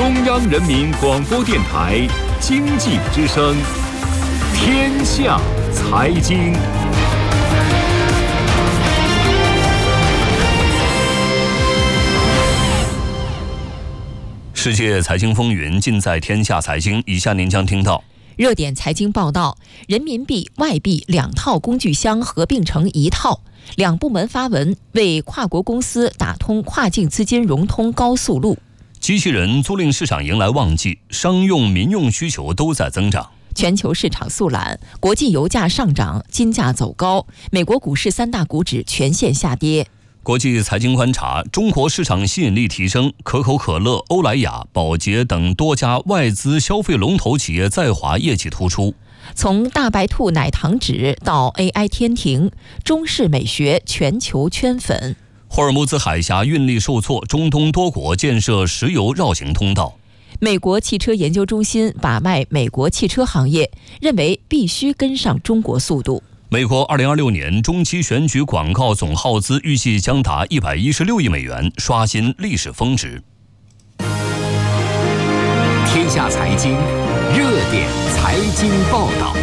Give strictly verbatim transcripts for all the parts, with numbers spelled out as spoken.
中央人民广播电台经济之声，天下财经。 世界财经风云尽在天下财经。以下您将听到热点财经报道：人民币、外币两套工具箱合并成一套，两部门发文为跨国公司打通跨境资金融通高速路。 机器人租赁市场迎来旺季，商用、民用需求都在增长。 全球市场速览，国际油价上涨，金价走高，美国股市三大股指全线下跌。 国际财经观察，中国市场吸引力提升，可口可乐、欧莱雅、宝洁等多家外资消费龙头企业在华业绩突出。 从大白兔奶糖纸到 A I 天庭，中式美学全球圈粉。 霍尔木兹海峡运力受挫，中东多国建设石油绕行通道。 美国汽车研究中心把脉美国汽车行业，认为必须跟上中国速度。 美国二零二六年中期选举广告总耗资预计将达一百一十六亿美元，刷新历史峰值。 天下财经热点财经报道。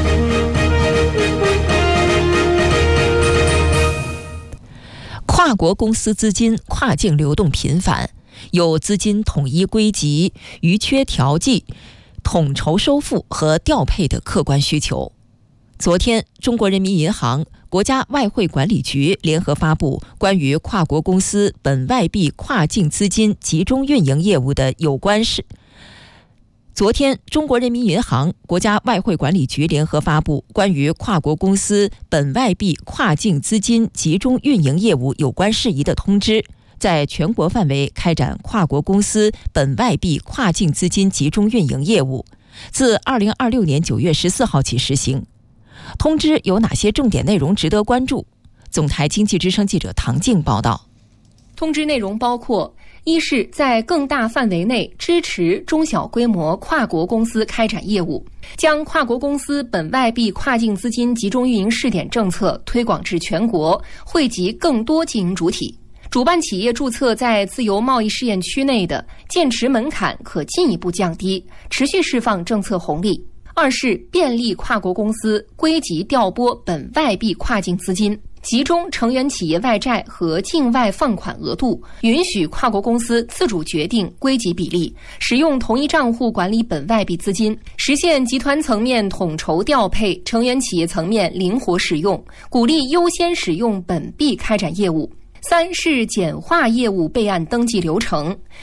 跨国公司资金跨境流动频繁，有资金统一归集、余缺调剂、统筹收付和调配的客观需求。昨天，中国人民银行、国家外汇管理局联合发布关于跨国公司本外币跨境资金集中运营业务的有关事。昨天，中国人民银行、国家外汇管理局联合发布关于跨国公司本外币跨境资金集中运营业务有关事宜的通知，在全国范围开展跨国公司本外币跨境资金集中运营业务，自二零二六年九月十四号起实行。通知有哪些重点内容值得关注？总台经济之声记者唐静报道。 通知内容包括：一是在更大范围内支持中小规模跨国公司开展业务，将跨国公司本外币跨境资金集中运营试点政策推广至全国，惠及更多经营主体。主办企业注册在自由贸易试验区内的建池门槛可进一步降低，持续释放政策红利。二是便利跨国公司归集调拨本外币跨境资金，集中成员企业外债和境外放款额度，允许跨国公司自主决定归集比例，使用同一账户管理本外币资金，实现集团层面统筹调配，成员企业层面灵活使用，鼓励优先使用本币开展业务。三是简化业务备案登记流程，